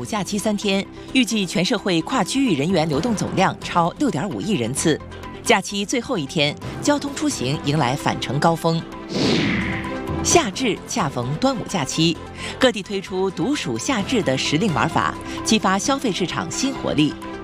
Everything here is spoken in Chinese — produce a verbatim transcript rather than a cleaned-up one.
午假期三天，预计全社会跨区域人员流动总量超六点五亿人次。假期最后一天，交通出行迎来返程高峰。夏至恰逢端午假期，各地推出独属夏至的时令玩法，激发消费市场新活力。